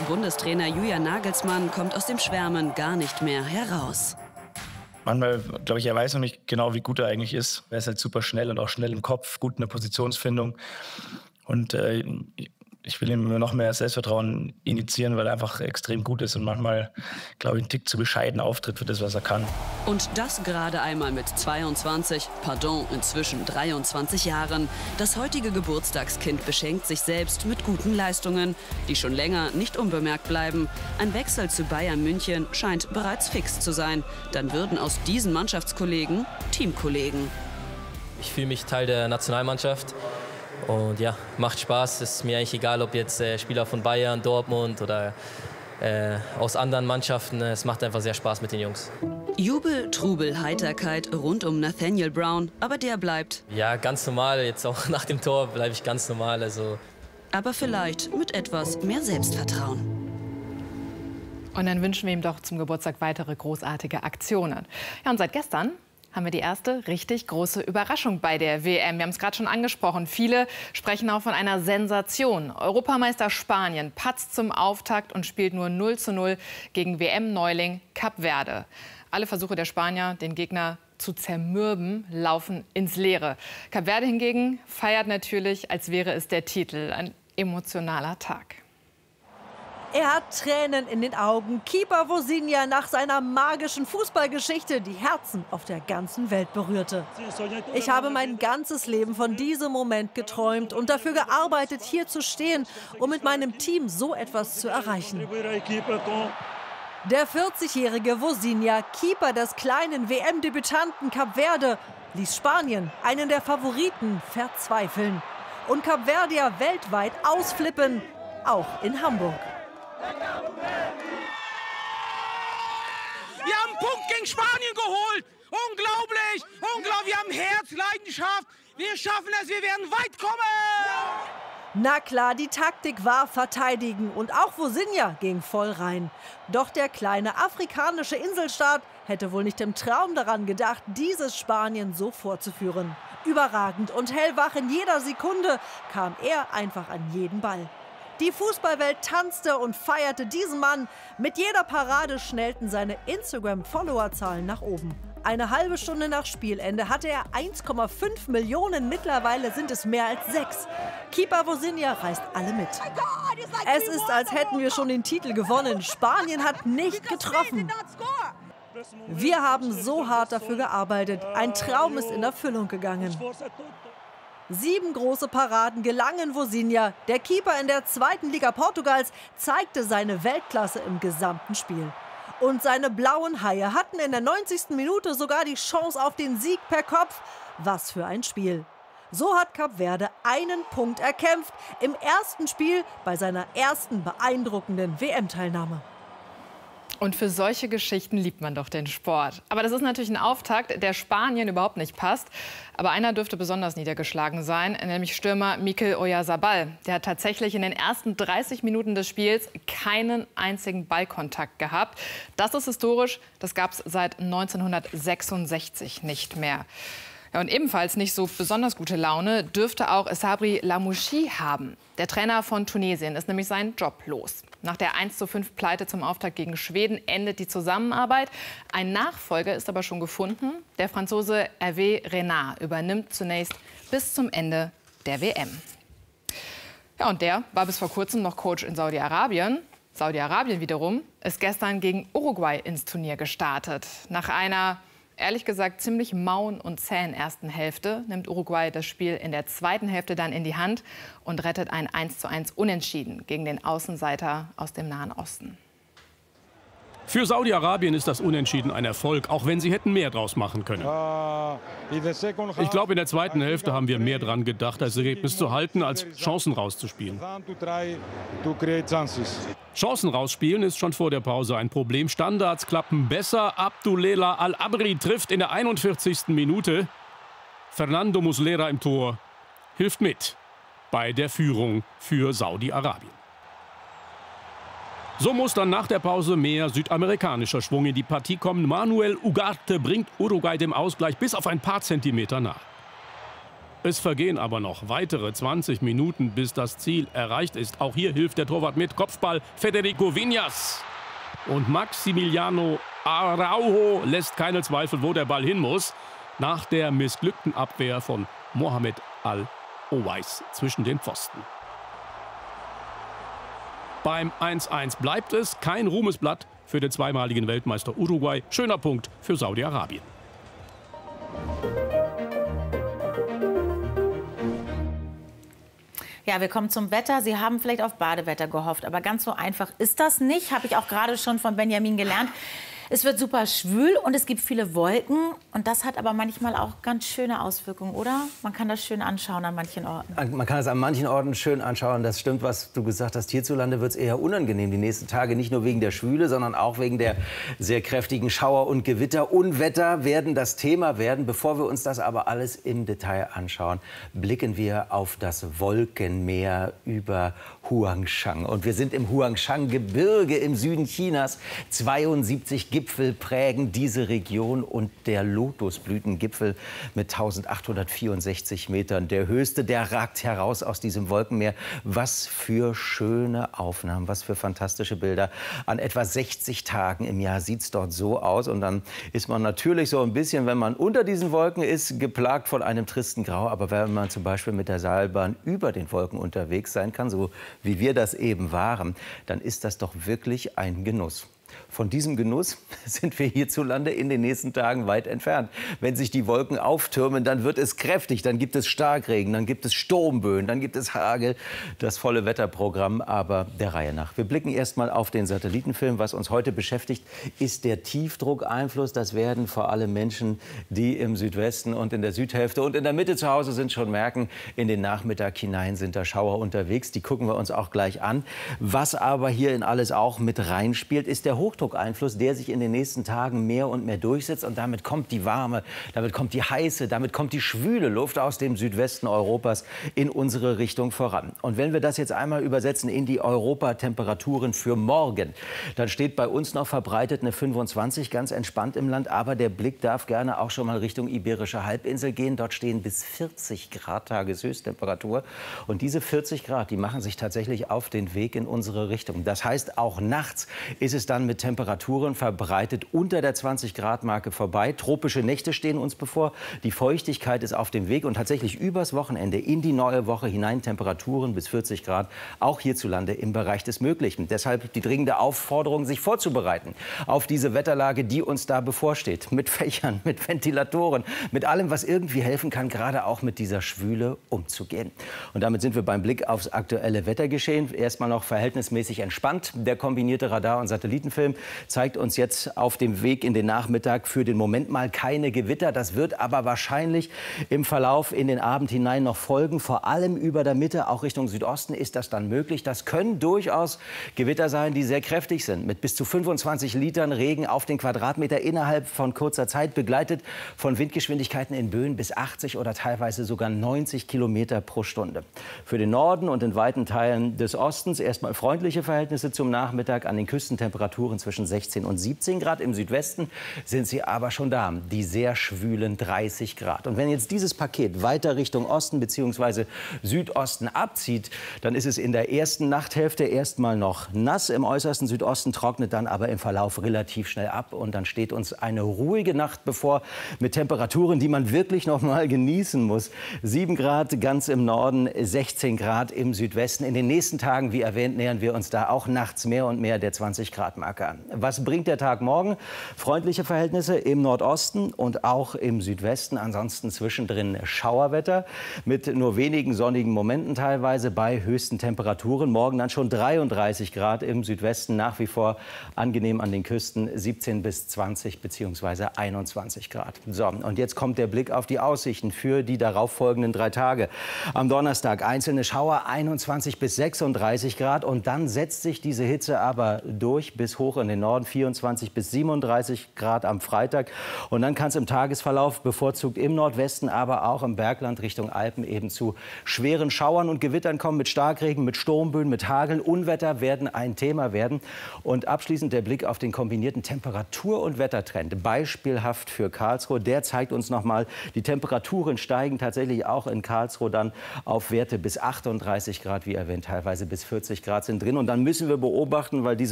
Bundestrainer Julian Nagelsmann kommt aus dem Schwärmen gar nicht mehr heraus. Manchmal, glaube ich, er weiß noch nicht genau, wie gut er eigentlich ist. Er ist halt super schnell und auch schnell im Kopf, gut in der Positionsfindung. Und ich will ihm noch mehr Selbstvertrauen initiieren, weil er einfach extrem gut ist und manchmal, glaube ich, ein Tick zu bescheiden auftritt für das, was er kann. Und das gerade einmal mit 22, pardon, inzwischen 23 Jahren. Das heutige Geburtstagskind beschenkt sich selbst mit guten Leistungen, die schon länger nicht unbemerkt bleiben. Ein Wechsel zu Bayern München scheint bereits fix zu sein. Dann würden aus diesen Mannschaftskollegen Teamkollegen. Ich fühle mich Teil der Nationalmannschaft. Und ja, macht Spaß. Es ist mir eigentlich egal, ob jetzt Spieler von Bayern, Dortmund oder aus anderen Mannschaften. Es macht einfach sehr Spaß mit den Jungs. Jubel, Trubel, Heiterkeit rund um Nathaniel Brown, aber der bleibt. Ja, ganz normal. Jetzt auch nach dem Tor bleibe ich ganz normal. Also. Aber vielleicht mit etwas mehr Selbstvertrauen. Und dann wünschen wir ihm doch zum Geburtstag weitere großartige Aktionen. Ja, und seit gestern haben wir die erste richtig große Überraschung bei der WM. Wir haben es gerade schon angesprochen. Viele sprechen auch von einer Sensation. Europameister Spanien patzt zum Auftakt und spielt nur 0:0 gegen WM-Neuling Kap Verde. Alle Versuche der Spanier, den Gegner zu zermürben, laufen ins Leere. Kap Verde hingegen feiert natürlich, als wäre es der Titel. Ein emotionaler Tag. Er hat Tränen in den Augen. Keeper Vozinha nach seiner magischen Fußballgeschichte die Herzen auf der ganzen Welt berührte. Ich habe mein ganzes Leben von diesem Moment geträumt und dafür gearbeitet, hier zu stehen, um mit meinem Team so etwas zu erreichen. Der 40-jährige Vozinha, Keeper des kleinen WM-Debütanten Kap Verde, ließ Spanien, einen der Favoriten, verzweifeln. Und Kapverdier weltweit ausflippen, auch in Hamburg. Wir haben einen Punkt gegen Spanien geholt. Unglaublich, unglaublich. Wir haben Herz, Leidenschaft. Wir schaffen es, wir werden weit kommen. Na klar, die Taktik war verteidigen und auch Vozinha ging voll rein. Doch der kleine afrikanische Inselstaat hätte wohl nicht im Traum daran gedacht, dieses Spanien so vorzuführen. Überragend und hellwach in jeder Sekunde kam er einfach an jeden Ball. Die Fußballwelt tanzte und feierte diesen Mann. Mit jeder Parade schnellten seine Instagram-Followerzahlen nach oben. Eine halbe Stunde nach Spielende hatte er 1,5 Millionen, mittlerweile sind es mehr als 6. Keeper Vozinha reißt alle mit. Es ist, als hätten wir schon den Titel gewonnen. Spanien hat nicht getroffen. Wir haben so hart dafür gearbeitet. Ein Traum ist in Erfüllung gegangen. 7 große Paraden gelangen Vozinha. Der Keeper in der 2. Liga Portugals zeigte seine Weltklasse im gesamten Spiel. Und seine blauen Haie hatten in der 90. Minute sogar die Chance auf den Sieg per Kopf. Was für ein Spiel. So hat Kap Verde einen Punkt erkämpft im ersten Spiel bei seiner ersten beeindruckenden WM-Teilnahme. Und für solche Geschichten liebt man doch den Sport. Aber das ist natürlich ein Auftakt, der Spanien überhaupt nicht passt. Aber einer dürfte besonders niedergeschlagen sein, nämlich Stürmer Mikel Oyarzabal. Der hat tatsächlich in den ersten 30 Minuten des Spiels keinen einzigen Ballkontakt gehabt. Das ist historisch, das gab es seit 1966 nicht mehr. Ja, und ebenfalls nicht so besonders gute Laune dürfte auch Sabri Lamouchi haben. Der Trainer von Tunesien ist nämlich seinen Job los. Nach der 1:5 Pleite zum Auftakt gegen Schweden endet die Zusammenarbeit. Ein Nachfolger ist aber schon gefunden. Der Franzose Hervé Renard übernimmt zunächst bis zum Ende der WM. Ja, und der war bis vor kurzem noch Coach in Saudi-Arabien. Saudi-Arabien wiederum ist gestern gegen Uruguay ins Turnier gestartet. Nach einer ehrlich gesagt ziemlich mauen und zähen ersten Hälfte nimmt Uruguay das Spiel in der zweiten Hälfte dann in die Hand und rettet ein 1:1 Unentschieden gegen den Außenseiter aus dem Nahen Osten. Für Saudi-Arabien ist das Unentschieden ein Erfolg, auch wenn sie hätten mehr draus machen können. Ich glaube, in der zweiten Hälfte haben wir mehr dran gedacht, das Ergebnis zu halten, als Chancen rauszuspielen. Chancen rausspielen ist schon vor der Pause ein Problem. Standards klappen besser. Abdulela Al-Abri trifft in der 41. Minute. Fernando Muslera im Tor hilft mit bei der Führung für Saudi-Arabien. So muss dann nach der Pause mehr südamerikanischer Schwung in die Partie kommen. Manuel Ugarte bringt Uruguay dem Ausgleich bis auf ein paar Zentimeter nahe. Es vergehen aber noch weitere 20 Minuten, bis das Ziel erreicht ist. Auch hier hilft der Torwart mit. Kopfball Federico Viñas. Und Maximiliano Araujo lässt keine Zweifel, wo der Ball hin muss. Nach der missglückten Abwehr von Mohamed Al-Owais zwischen den Pfosten. Beim 1:1 bleibt es. Kein Ruhmesblatt für den zweimaligen Weltmeister Uruguay. Schöner Punkt für Saudi-Arabien. Ja, wir kommen zum Wetter. Sie haben vielleicht auf Badewetter gehofft, aber ganz so einfach ist das nicht. Habe ich auch gerade schon von Benjamin gelernt. Es wird super schwül und es gibt viele Wolken. Und das hat aber manchmal auch ganz schöne Auswirkungen, oder? Man kann das schön anschauen an manchen Orten. Man kann es an manchen Orten schön anschauen. Das stimmt, was du gesagt hast. Hierzulande wird es eher unangenehm die nächsten Tage. Nicht nur wegen der Schwüle, sondern auch wegen der sehr kräftigen Schauer und Gewitter. Unwetter werden das Thema werden. Bevor wir uns das aber alles im Detail anschauen, blicken wir auf das Wolkenmeer über Huangshan. Und wir sind im Huangshan-Gebirge im Süden Chinas. 72 Gipfel prägen diese Region und der Lotusblütengipfel mit 1864 Metern. Der höchste, der ragt heraus aus diesem Wolkenmeer. Was für schöne Aufnahmen, was für fantastische Bilder. An etwa 60 Tagen im Jahr sieht es dort so aus. Und dann ist man natürlich so ein bisschen, wenn man unter diesen Wolken ist, geplagt von einem tristen Grau. Aber wenn man zum Beispiel mit der Seilbahn über den Wolken unterwegs sein kann, so wie wir das eben waren, dann ist das doch wirklich ein Genuss. Von diesem Genuss sind wir hierzulande in den nächsten Tagen weit entfernt. Wenn sich die Wolken auftürmen, dann wird es kräftig, dann gibt es Starkregen, dann gibt es Sturmböen, dann gibt es Hagel. Das volle Wetterprogramm, aber der Reihe nach. Wir blicken erst mal auf den Satellitenfilm. Was uns heute beschäftigt, ist der Tiefdruckeinfluss. Das werden vor allem Menschen, die im Südwesten und in der Südhälfte und in der Mitte zu Hause sind, schon merken. In den Nachmittag hinein sind da Schauer unterwegs. Die gucken wir uns auch gleich an. Was aber hier in alles auch mit reinspielt, ist der Hochdruckeinfluss, der sich in den nächsten Tagen mehr und mehr durchsetzt. Und damit kommt die warme, damit kommt die heiße, damit kommt die schwüle Luft aus dem Südwesten Europas in unsere Richtung voran. Und wenn wir das jetzt einmal übersetzen in die Europatemperaturen für morgen, dann steht bei uns noch verbreitet eine 25, ganz entspannt im Land. Aber der Blick darf gerne auch schon mal Richtung Iberische Halbinsel gehen. Dort stehen bis 40 Grad Tageshöchsttemperatur. Und diese 40 Grad, die machen sich tatsächlich auf den Weg in unsere Richtung. Das heißt, auch nachts ist es dann mit Temperaturen verbreitet unter der 20-Grad-Marke vorbei. Tropische Nächte stehen uns bevor. Die Feuchtigkeit ist auf dem Weg und tatsächlich übers Wochenende in die neue Woche hinein Temperaturen bis 40 Grad, auch hierzulande im Bereich des Möglichen. Deshalb die dringende Aufforderung, sich vorzubereiten auf diese Wetterlage, die uns da bevorsteht. Mit Fächern, mit Ventilatoren, mit allem, was irgendwie helfen kann, gerade auch mit dieser Schwüle umzugehen. Und damit sind wir beim Blick aufs aktuelle Wettergeschehen. Erstmal noch verhältnismäßig entspannt. Der kombinierte Radar- und Satellitenfilm zeigt uns jetzt auf dem Weg in den Nachmittag für den Moment mal keine Gewitter. Das wird aber wahrscheinlich im Verlauf in den Abend hinein noch folgen. Vor allem über der Mitte, auch Richtung Südosten, ist das dann möglich. Das können durchaus Gewitter sein, die sehr kräftig sind. Mit bis zu 25 Litern Regen auf den Quadratmeter innerhalb von kurzer Zeit, begleitet von Windgeschwindigkeiten in Böen bis 80 oder teilweise sogar 90 Kilometer pro Stunde. Für den Norden und in weiten Teilen des Ostens erstmal freundliche Verhältnisse zum Nachmittag, an den Küstentemperaturen zwischen 16 und 17 Grad. Im Südwesten sind sie aber schon da, die sehr schwülen 30 Grad. Und wenn jetzt dieses Paket weiter Richtung Osten bzw. Südosten abzieht, dann ist es in der ersten Nachthälfte erstmal noch nass. Im äußersten Südosten trocknet dann aber im Verlauf relativ schnell ab. Und dann steht uns eine ruhige Nacht bevor mit Temperaturen, die man wirklich noch mal genießen muss. 7 Grad ganz im Norden, 16 Grad im Südwesten. In den nächsten Tagen, wie erwähnt, nähern wir uns da auch nachts mehr und mehr der 20-Grad-Marke an. Was bringt der Tag morgen? Freundliche Verhältnisse im Nordosten und auch im Südwesten. Ansonsten zwischendrin Schauerwetter mit nur wenigen sonnigen Momenten teilweise bei höchsten Temperaturen. Morgen dann schon 33 Grad im Südwesten, nach wie vor angenehm an den Küsten 17 bis 20 bzw. 21 Grad. So, und jetzt kommt der Blick auf die Aussichten für die darauffolgenden 3 Tage. Am Donnerstag einzelne Schauer 21 bis 36 Grad und dann setzt sich diese Hitze aber durch bis hoch hoch in den Norden, 24 bis 37 Grad am Freitag. Und dann kann es im Tagesverlauf bevorzugt im Nordwesten, aber auch im Bergland Richtung Alpen eben zu schweren Schauern und Gewittern kommen, mit Starkregen, mit Sturmböen, mit Hageln. Unwetter werden ein Thema werden. Und abschließend der Blick auf den kombinierten Temperatur- und Wettertrend. Beispielhaft für Karlsruhe. Der zeigt uns noch mal, die Temperaturen steigen tatsächlich auch in Karlsruhe dann auf Werte bis 38 Grad, wie erwähnt, teilweise bis 40 Grad sind drin. Und dann müssen wir beobachten, weil diese